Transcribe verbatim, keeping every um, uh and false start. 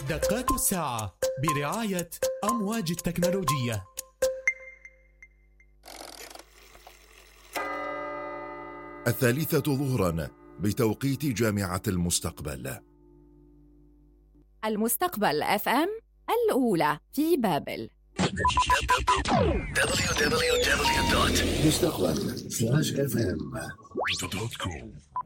دقات الساعة برعاية أمواج التكنولوجية. الثالثة ظهرا بتوقيت جامعة المستقبل. المستقبل اف ام الأولى في بابل. دبليو دبليو دبليو دوت مستقبل سلاش اف ام دوت كوم